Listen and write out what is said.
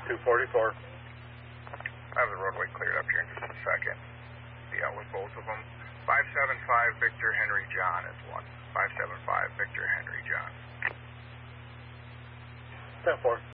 244. I have the roadway cleared up here in just a second. Be out with both of them. 575 Victor Henry John is one. 575 Victor Henry John. 10-4.